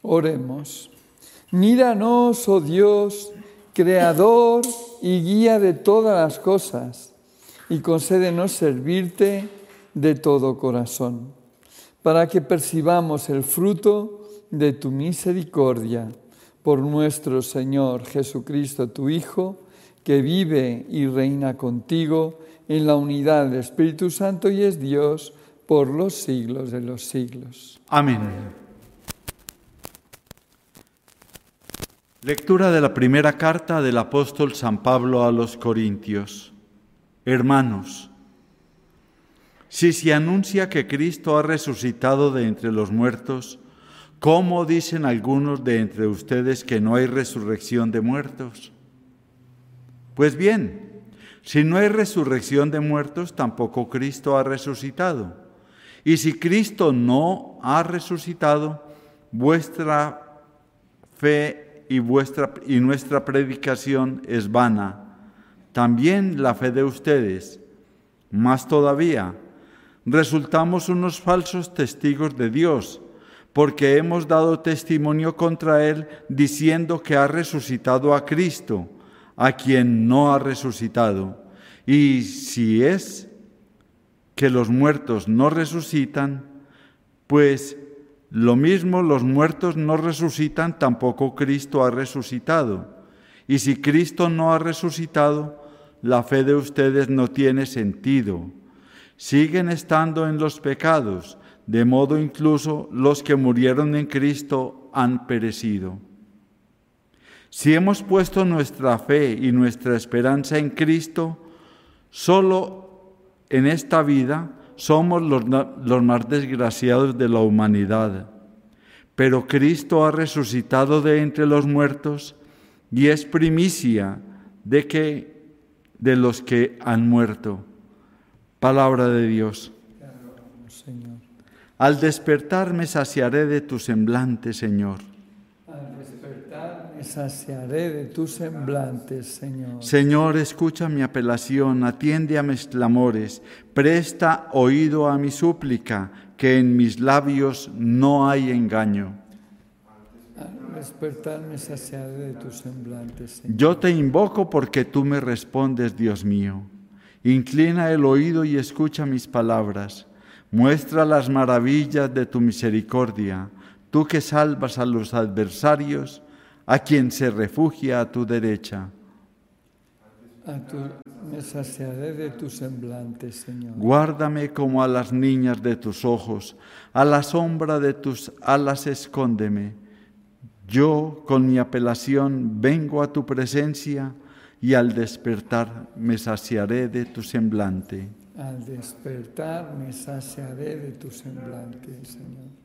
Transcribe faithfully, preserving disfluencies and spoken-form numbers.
Oremos. Míranos, oh Dios, creador y guía de todas las cosas, y concédenos servirte de todo corazón, para que percibamos el fruto de tu misericordia, por nuestro Señor Jesucristo, tu Hijo, que vive y reina contigo en la unidad del Espíritu Santo y es Dios por los siglos de los siglos. Amén. Lectura de la primera carta del apóstol San Pablo a los Corintios. Hermanos, si se anuncia que Cristo ha resucitado de entre los muertos, ¿cómo dicen algunos de entre ustedes que no hay resurrección de muertos? Pues bien, si no hay resurrección de muertos, tampoco Cristo ha resucitado. Y si Cristo no ha resucitado, vuestra fe y, vuestra, y nuestra predicación es vana. También la fe de ustedes. Más todavía, resultamos unos falsos testigos de Dios, porque hemos dado testimonio contra Él diciendo que ha resucitado a Cristo, a quien no ha resucitado. Y si es que los muertos no resucitan, pues lo mismo los muertos no resucitan, tampoco Cristo ha resucitado. Y si Cristo no ha resucitado, la fe de ustedes no tiene sentido. Siguen estando en los pecados, de modo incluso los que murieron en Cristo han perecido. Si hemos puesto nuestra fe y nuestra esperanza en Cristo, solo en esta vida somos los, los más desgraciados de la humanidad. Pero Cristo ha resucitado de entre los muertos y es primicia de, que, de los que han muerto. Palabra de Dios. Señor. Al despertar me saciaré de tu semblante, Señor. Al despertar me saciaré de tu semblante, Señor. Señor, escucha mi apelación, atiende a mis clamores, presta oído a mi súplica, que en mis labios no hay engaño. Al despertar me saciaré de tu semblante, Señor. Yo te invoco porque tú me respondes, Dios mío. Inclina el oído y escucha mis palabras. Muestra las maravillas de tu misericordia, tú que salvas a los adversarios, a quien se refugia a tu derecha. A tu, me saciaré de tu semblante, Señor. Guárdame como a las niñas de tus ojos, a la sombra de tus alas escóndeme. Yo, con mi apelación, vengo a tu presencia y al despertar me saciaré de tu semblante. Al despertar me saciaré de tu semblante, Señor.